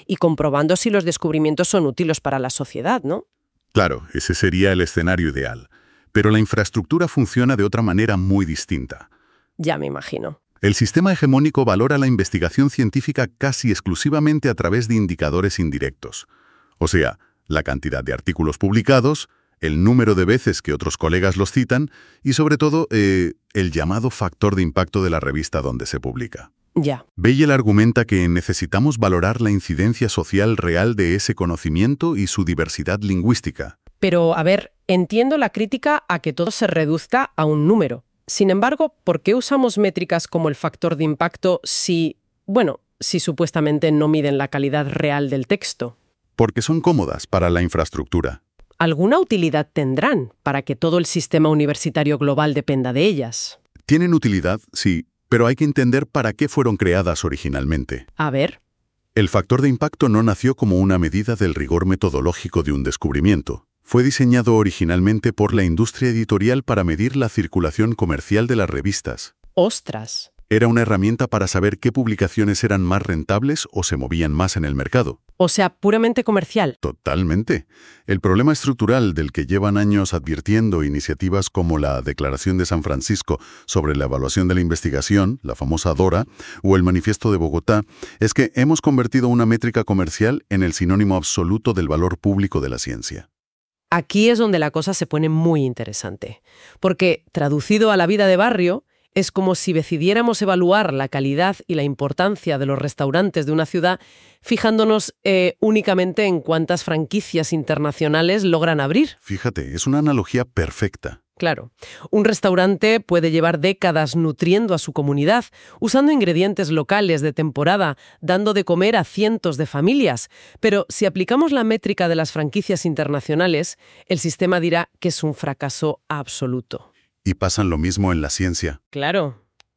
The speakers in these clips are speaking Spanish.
y comprobando si los descubrimientos son útiles para la sociedad, ¿no? Claro, ese sería el escenario ideal. Pero la infraestructura funciona de otra manera muy distinta. Ya me imagino. El sistema hegemónico valora la investigación científica casi exclusivamente a través de indicadores indirectos. O sea, la cantidad de artículos publicados, el número de veces que otros colegas los citan y, sobre todo, el llamado factor de impacto de la revista donde se publica. Ya. Beigel argumenta que necesitamos valorar la incidencia social real de ese conocimiento y su diversidad lingüística. Pero, a ver, entiendo la crítica a que todo se reduzca a un número. Sin embargo, ¿por qué usamos métricas como el factor de impacto si supuestamente no miden la calidad real del texto? Porque son cómodas para la infraestructura. ¿Alguna utilidad tendrán para que todo el sistema universitario global dependa de ellas? Tienen utilidad, sí, pero hay que entender para qué fueron creadas originalmente. A ver. El factor de impacto no nació como una medida del rigor metodológico de un descubrimiento. Fue diseñado originalmente por la industria editorial para medir la circulación comercial de las revistas. ¡Ostras! Era una herramienta para saber qué publicaciones eran más rentables o se movían más en el mercado. O sea, puramente comercial. Totalmente. El problema estructural del que llevan años advirtiendo iniciativas como la Declaración de San Francisco sobre la evaluación de la investigación, la famosa DORA, o el Manifiesto de Bogotá, es que hemos convertido una métrica comercial en el sinónimo absoluto del valor público de la ciencia. Aquí es donde la cosa se pone muy interesante, porque, traducido a la vida de barrio, es como si decidiéramos evaluar la calidad y la importancia de los restaurantes de una ciudad fijándonos únicamente en cuántas franquicias internacionales logran abrir. Fíjate, es una analogía perfecta. Claro, un restaurante puede llevar décadas nutriendo a su comunidad, usando ingredientes locales de temporada, dando de comer a cientos de familias. Pero si aplicamos la métrica de las franquicias internacionales, el sistema dirá que es un fracaso absoluto. Y pasan lo mismo en la ciencia. Claro.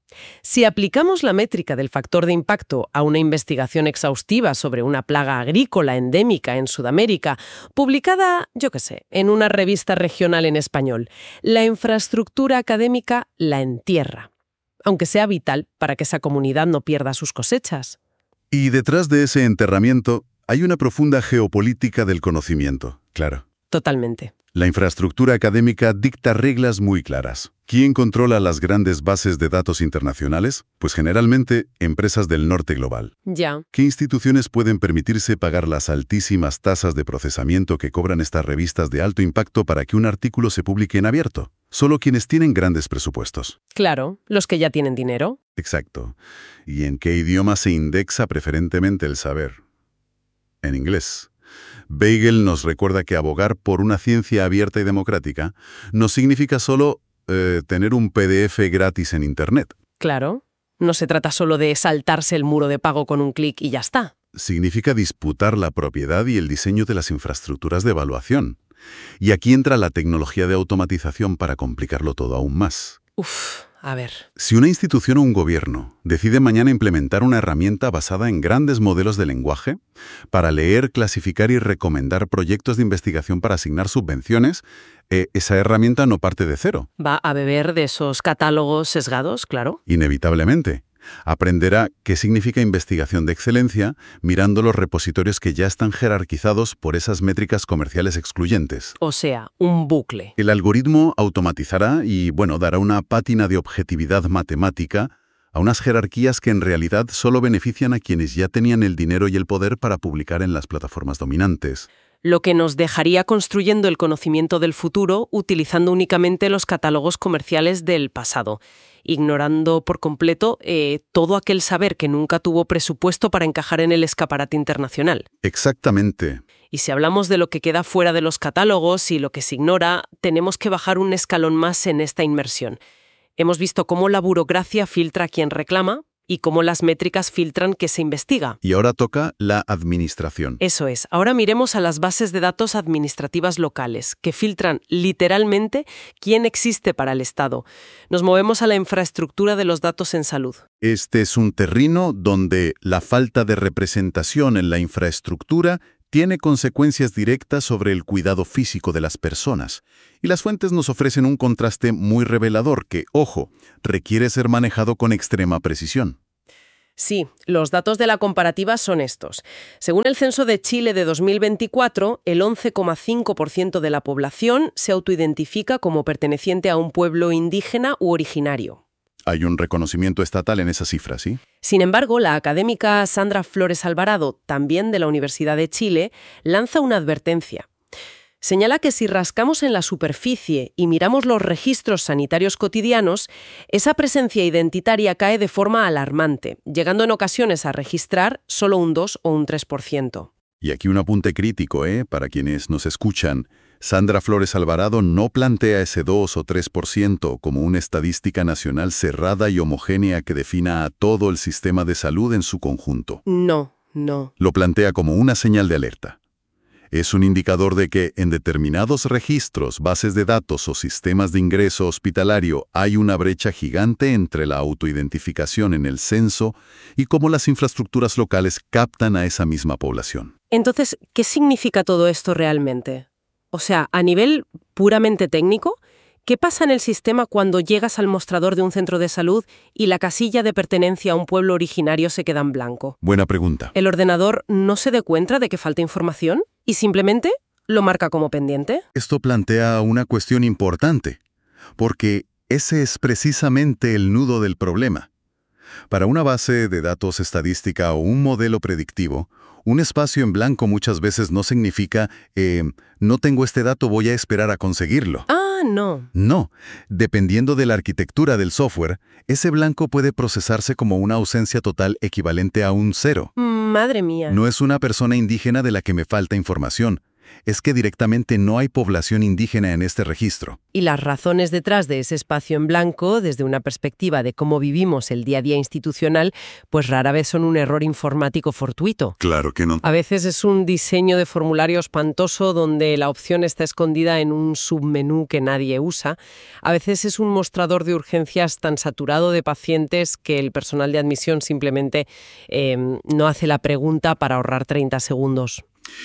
Si aplicamos la métrica del factor de impacto a una investigación exhaustiva sobre una plaga agrícola endémica en Sudamérica, publicada, en una revista regional en español, la infraestructura académica la entierra, aunque sea vital para que esa comunidad no pierda sus cosechas. Y detrás de ese enterramiento hay una profunda geopolítica del conocimiento, claro. Totalmente. La infraestructura académica dicta reglas muy claras. ¿Quién controla las grandes bases de datos internacionales? Pues generalmente empresas del norte global. Ya. ¿Qué instituciones pueden permitirse pagar las altísimas tasas de procesamiento que cobran estas revistas de alto impacto para que un artículo se publique en abierto? Solo quienes tienen grandes presupuestos. Claro, los que ya tienen dinero. Exacto. ¿Y en qué idioma se indexa preferentemente el saber? En inglés. Beigel nos recuerda que abogar por una ciencia abierta y democrática no significa solo tener un PDF gratis en Internet. Claro, no se trata solo de saltarse el muro de pago con un clic y ya está. Significa disputar la propiedad y el diseño de las infraestructuras de evaluación. Y aquí entra la tecnología de automatización para complicarlo todo aún más. A ver. Si una institución o un gobierno decide mañana implementar una herramienta basada en grandes modelos de lenguaje para leer, clasificar y recomendar proyectos de investigación para asignar subvenciones, esa herramienta no parte de cero. Va a beber de esos catálogos sesgados, claro. Inevitablemente. Aprenderá qué significa investigación de excelencia mirando los repositorios que ya están jerarquizados por esas métricas comerciales excluyentes. O sea, un bucle. El algoritmo automatizará y, dará una pátina de objetividad matemática a unas jerarquías que en realidad solo benefician a quienes ya tenían el dinero y el poder para publicar en las plataformas dominantes. Lo que nos dejaría construyendo el conocimiento del futuro utilizando únicamente los catálogos comerciales del pasado, ignorando por completo todo aquel saber que nunca tuvo presupuesto para encajar en el escaparate internacional. Exactamente. Y si hablamos de lo que queda fuera de los catálogos y lo que se ignora, tenemos que bajar un escalón más en esta inmersión. Hemos visto cómo la burocracia filtra a quien reclama y cómo las métricas filtran qué se investiga. Y ahora toca la administración. Eso es. Ahora miremos a las bases de datos administrativas locales, que filtran literalmente quién existe para el Estado. Nos movemos a la infraestructura de los datos en salud. Este es un terreno donde la falta de representación en la infraestructura tiene consecuencias directas sobre el cuidado físico de las personas. Y las fuentes nos ofrecen un contraste muy revelador que, ojo, requiere ser manejado con extrema precisión. Sí, los datos de la comparativa son estos. Según el Censo de Chile de 2024, el 11,5% de la población se autoidentifica como perteneciente a un pueblo indígena u originario. Hay un reconocimiento estatal en esa cifra, ¿sí? Sin embargo, la académica Sandra Flores Alvarado, también de la Universidad de Chile, lanza una advertencia. Señala que si rascamos en la superficie y miramos los registros sanitarios cotidianos, esa presencia identitaria cae de forma alarmante, llegando en ocasiones a registrar solo un 2 o un 3%. Y aquí un apunte crítico, para quienes nos escuchan. Sandra Flores Alvarado no plantea ese 2 o 3% como una estadística nacional cerrada y homogénea que defina a todo el sistema de salud en su conjunto. No. Lo plantea como una señal de alerta. Es un indicador de que en determinados registros, bases de datos o sistemas de ingreso hospitalario hay una brecha gigante entre la autoidentificación en el censo y cómo las infraestructuras locales captan a esa misma población. Entonces, ¿qué significa todo esto realmente? O sea, a nivel puramente técnico, ¿qué pasa en el sistema cuando llegas al mostrador de un centro de salud y la casilla de pertenencia a un pueblo originario se queda en blanco? Buena pregunta. ¿El ordenador no se da cuenta de que falta información y simplemente lo marca como pendiente? Esto plantea una cuestión importante, porque ese es precisamente el nudo del problema. Para una base de datos estadística o un modelo predictivo, un espacio en blanco muchas veces no significa no tengo este dato, voy a esperar a conseguirlo. No. No. Dependiendo de la arquitectura del software, ese blanco puede procesarse como una ausencia total equivalente a un 0. Madre mía. No es una persona indígena de la que me falta información. Es que directamente no hay población indígena en este registro. Y las razones detrás de ese espacio en blanco, desde una perspectiva de cómo vivimos el día a día institucional, pues rara vez son un error informático fortuito. Claro que no. A veces es un diseño de formulario espantoso donde la opción está escondida en un submenú que nadie usa. A veces es un mostrador de urgencias tan saturado de pacientes que el personal de admisión simplemente no hace la pregunta para ahorrar 30 segundos.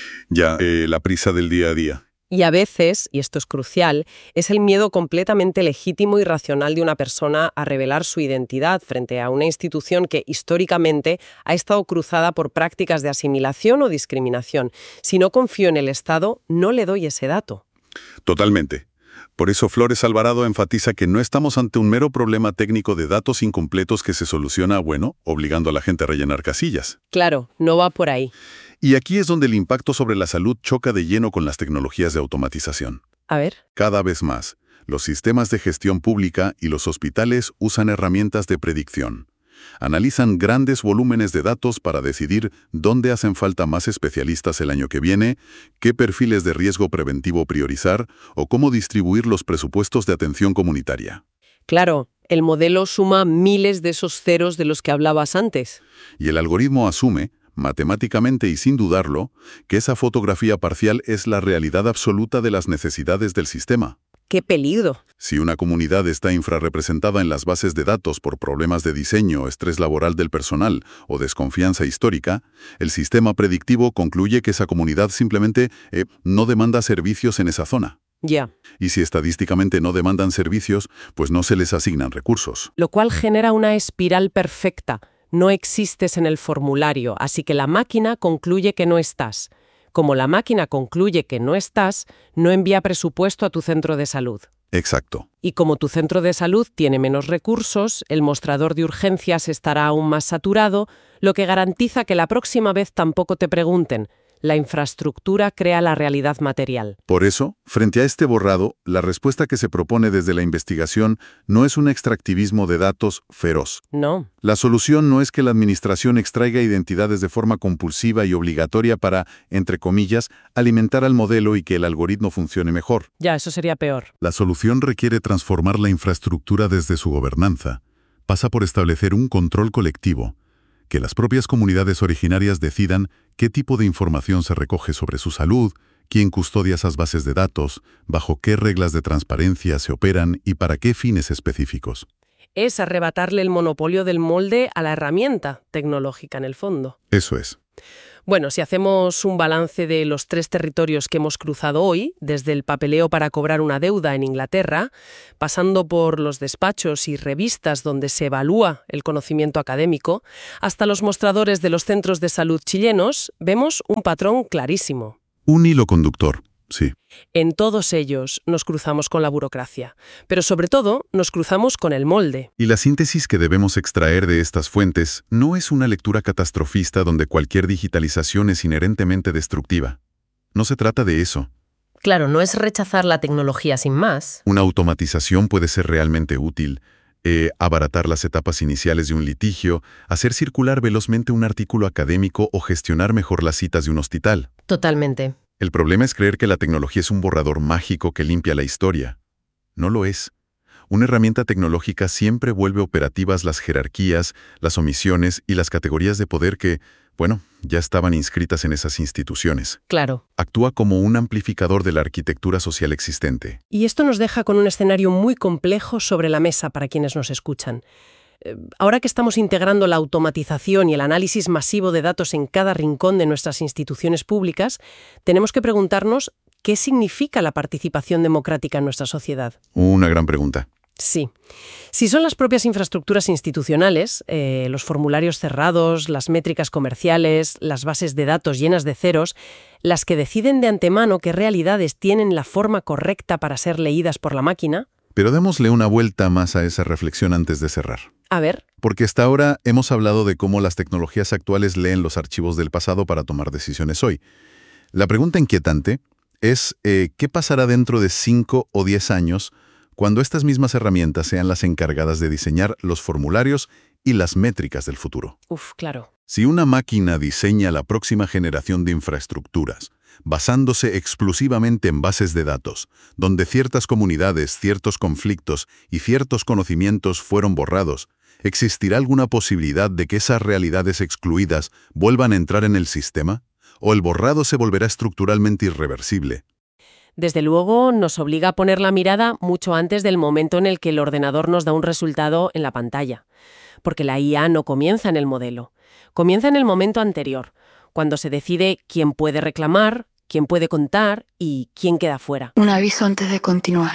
Ya, la prisa del día a día. Y a veces, y esto es crucial, es el miedo completamente legítimo y racional de una persona a revelar su identidad frente a una institución que históricamente ha estado cruzada por prácticas de asimilación o discriminación. Si no confío en el Estado, no le doy ese dato. Totalmente. Por eso Flores Alvarado enfatiza que no estamos ante un mero problema técnico de datos incompletos que se soluciona, obligando a la gente a rellenar casillas. Claro, no va por ahí. Y aquí es donde el impacto sobre la salud choca de lleno con las tecnologías de automatización. A ver. Cada vez más, los sistemas de gestión pública y los hospitales usan herramientas de predicción. Analizan grandes volúmenes de datos para decidir dónde hacen falta más especialistas el año que viene, qué perfiles de riesgo preventivo priorizar o cómo distribuir los presupuestos de atención comunitaria. Claro, el modelo suma miles de esos ceros de los que hablabas antes. Y el algoritmo asume, matemáticamente y sin dudarlo, que esa fotografía parcial es la realidad absoluta de las necesidades del sistema. ¡Qué peligro! Si una comunidad está infrarrepresentada en las bases de datos por problemas de diseño, estrés laboral del personal o desconfianza histórica, el sistema predictivo concluye que esa comunidad simplemente no demanda servicios en esa zona. Ya. Y si estadísticamente no demandan servicios, pues no se les asignan recursos. Lo cual genera una espiral perfecta. No existes en el formulario, así que la máquina concluye que no estás. Como la máquina concluye que no estás, no envía presupuesto a tu centro de salud. Exacto. Y como tu centro de salud tiene menos recursos, el mostrador de urgencias estará aún más saturado, lo que garantiza que la próxima vez tampoco te pregunten. La infraestructura crea la realidad material. Por eso, frente a este borrado, la respuesta que se propone desde la investigación no es un extractivismo de datos feroz. No. La solución no es que la administración extraiga identidades de forma compulsiva y obligatoria para, entre comillas, alimentar al modelo y que el algoritmo funcione mejor. Ya, eso sería peor. La solución requiere transformar la infraestructura desde su gobernanza. Pasa por establecer un control colectivo, que las propias comunidades originarias decidan qué tipo de información se recoge sobre su salud, quién custodia esas bases de datos, bajo qué reglas de transparencia se operan y para qué fines específicos. Es arrebatarle el monopolio del molde a la herramienta tecnológica en el fondo. Eso es. Bueno, si hacemos un balance de los 3 territorios que hemos cruzado hoy, desde el papeleo para cobrar una deuda en Inglaterra, pasando por los despachos y revistas donde se evalúa el conocimiento académico, hasta los mostradores de los centros de salud chilenos, vemos un patrón clarísimo. Un hilo conductor, sí. En todos ellos nos cruzamos con la burocracia, pero sobre todo nos cruzamos con el molde. Y la síntesis que debemos extraer de estas fuentes no es una lectura catastrofista donde cualquier digitalización es inherentemente destructiva. No se trata de eso. Claro, no es rechazar la tecnología sin más. Una automatización puede ser realmente útil, abaratar las etapas iniciales de un litigio, hacer circular velozmente un artículo académico o gestionar mejor las citas de un hospital. Totalmente. El problema es creer que la tecnología es un borrador mágico que limpia la historia. No lo es. Una herramienta tecnológica siempre vuelve operativas las jerarquías, las omisiones y las categorías de poder que, bueno, ya estaban inscritas en esas instituciones. Claro. Actúa como un amplificador de la arquitectura social existente. Y esto nos deja con un escenario muy complejo sobre la mesa para quienes nos escuchan. Ahora que estamos integrando la automatización y el análisis masivo de datos en cada rincón de nuestras instituciones públicas, tenemos que preguntarnos qué significa la participación democrática en nuestra sociedad. Una gran pregunta. Sí. Si son las propias infraestructuras institucionales, los formularios cerrados, las métricas comerciales, las bases de datos llenas de ceros, las que deciden de antemano qué realidades tienen la forma correcta para ser leídas por la máquina. Pero démosle una vuelta más a esa reflexión antes de cerrar. A ver. Porque hasta ahora hemos hablado de cómo las tecnologías actuales leen los archivos del pasado para tomar decisiones hoy. La pregunta inquietante es ¿qué pasará dentro de 5 o 10 años cuando estas mismas herramientas sean las encargadas de diseñar los formularios y las métricas del futuro? Claro. Si una máquina diseña la próxima generación de infraestructuras, basándose exclusivamente en bases de datos, donde ciertas comunidades, ciertos conflictos y ciertos conocimientos fueron borrados, ¿existirá alguna posibilidad de que esas realidades excluidas vuelvan a entrar en el sistema? ¿O el borrado se volverá estructuralmente irreversible? Desde luego, nos obliga a poner la mirada mucho antes del momento en el que el ordenador nos da un resultado en la pantalla. Porque la IA no comienza en el modelo. Comienza en el momento anterior, cuando se decide quién puede reclamar, quién puede contar y quién queda fuera. Un aviso antes de continuar.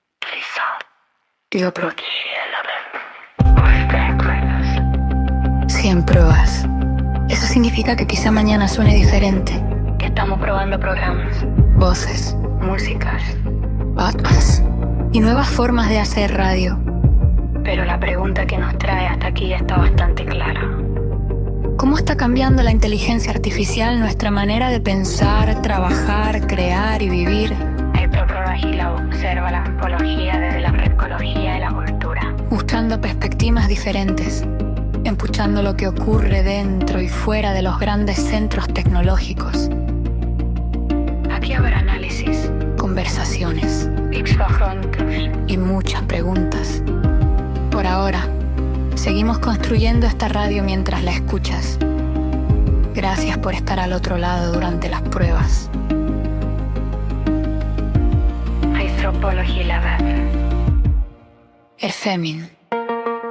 100 pruebas. Eso significa que quizá mañana suene diferente. Que estamos probando programas, voces, músicas, podcasts y nuevas formas de hacer radio. Pero la pregunta que nos trae hasta aquí está bastante clara. ¿Cómo está cambiando la inteligencia artificial nuestra manera de pensar, trabajar, crear y vivir? El Dr. Agila observa la antropología desde la psicología y la cultura, buscando perspectivas diferentes, empuchando lo que ocurre dentro y fuera de los grandes centros tecnológicos. Aquí habrá análisis, conversaciones, y muchas preguntas. Por ahora, seguimos construyendo esta radio mientras la escuchas. Gracias por estar al otro lado durante las pruebas. El Femin.